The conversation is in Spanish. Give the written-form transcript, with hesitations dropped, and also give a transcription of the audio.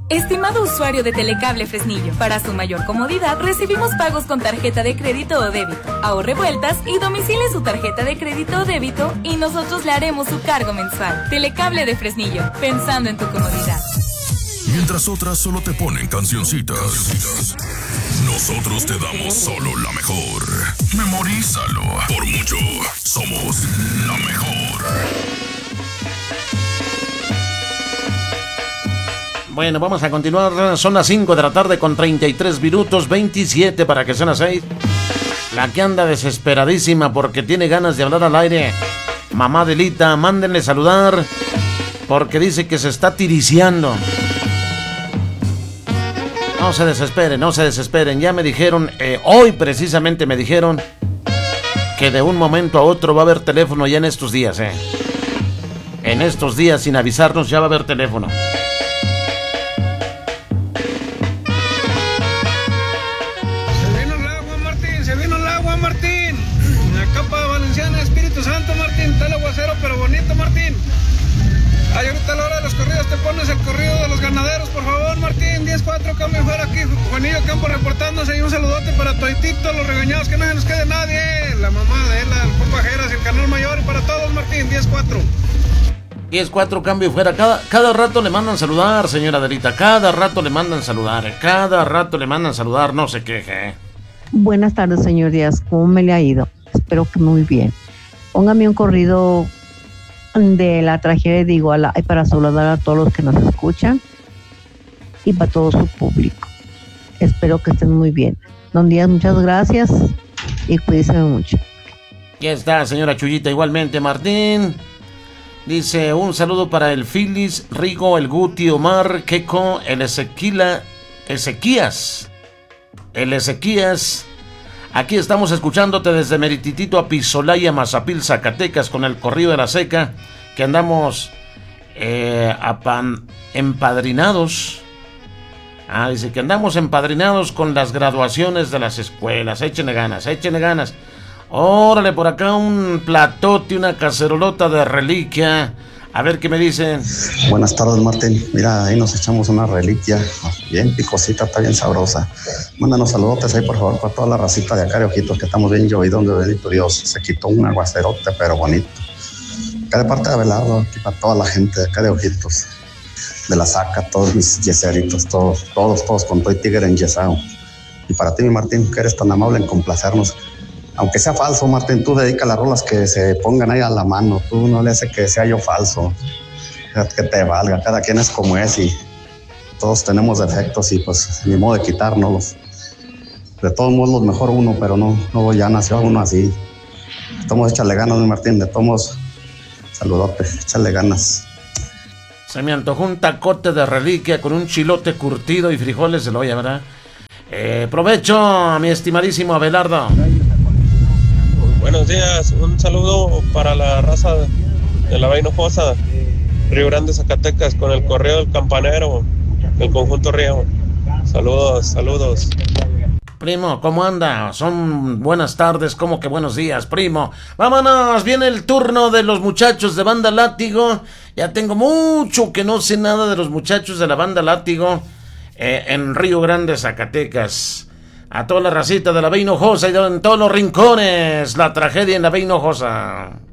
Estimado usuario de Telecable Fresnillo, para su mayor comodidad recibimos pagos con tarjeta de crédito o débito. Ahorre vueltas y domicile su tarjeta de crédito o débito y nosotros le haremos su cargo mensual. Telecable de Fresnillo, pensando en tu comodidad. Mientras otras solo te ponen cancioncitas, nosotros te damos solo la mejor. Memorízalo. Por mucho, somos la mejor. Bueno, vamos a continuar. Son las 5 de la tarde con 33 minutos, 27 para que sean las 6. La que anda desesperadísima porque tiene ganas de hablar al aire. Mamá Adelita, mándenle saludar porque dice que se está tiriciando. No se desesperen, no se desesperen. Ya me dijeron, hoy precisamente me dijeron que de un momento a otro va a haber teléfono ya en estos días, En estos días, sin avisarnos, ya va a haber teléfono. Se vino el agua, Martín. La capa valenciana, Espíritu Santo, Martín. Está el aguacero, pero bonito, Martín. Ay, ahorita a la hora de los corridos te pones el corrido de los ganaderos, por favor, Martín. 10-4, cambio fuera aquí. Juanillo Campo reportándose y un saludote para Toitito, los regañados, que no se nos quede nadie. La mamá de él, el Papajeras, el canal mayor y para todos, Martín. 10-4. 10-4, cambio fuera. Cada rato le mandan saludar, señora Adelita. Cada rato le mandan saludar. Cada rato le mandan saludar, no se queje. Buenas tardes, señor Díaz. ¿Cómo me le ha ido? Espero que muy bien. Póngame un corrido de la tragedia de Iguala para saludar a todos los que nos escuchan y para todo su público. Espero que estén muy bien. Don Díaz, muchas gracias y cuídense mucho. Ya está, señora Chuyita, igualmente. Martín dice un saludo para el Filis, Rigo, el Guti, Omar, Keko, el Ezequías. Aquí estamos escuchándote desde Merititito a Pisolaya, Mazapil, Zacatecas, con el corrido de la seca, que andamos empadrinados. Dice que andamos empadrinados con las graduaciones de las escuelas. Échenle ganas. Órale, por acá un platote, una cacerolota de reliquia. A ver qué me dicen. Buenas tardes, Martín. Mira, ahí nos echamos una reliquia bien picosita, está bien sabrosa. Mándanos saludotes ahí, por favor, para toda la racita de acá de Ojitos, que estamos bien llovidos de bendito Dios. Se quitó un aguacerote, pero bonito. Acá de parte de Abelardo, aquí para toda la gente de acá de Ojitos, de la Saca, todos mis yeseritos, todos con todo y tigre enyesado. Y para ti, mi Martín, que eres tan amable en complacernos. Aunque sea falso, Martín, tú dedica las rolas que se pongan ahí a la mano. Tú no le haces que sea yo falso. Que te valga. Cada quien es como es y todos tenemos defectos y pues ni modo de quitárnoslos. De todos modos, mejor uno, pero no ya nació uno así. Estamos échale ganas, Martín. De todos modos, saludote, échale ganas. Se me antojó un tacote de reliquia con un chilote curtido y frijoles de loya, ¿verdad? Provecho, mi estimadísimo Abelardo. Buenos días, un saludo para la raza de la Vainojosa, Río Grande, Zacatecas, con el correo del campanero del conjunto Río. Saludos. Primo, ¿cómo anda? Son buenas tardes, ¿cómo que buenos días, primo? Vámonos, viene el turno de los muchachos de Banda Látigo. Ya tengo mucho que no sé nada de los muchachos de la Banda Látigo en Río Grande, Zacatecas. A toda la racita de la Vainojosa y en todos los rincones, la tragedia en la Vainojosa.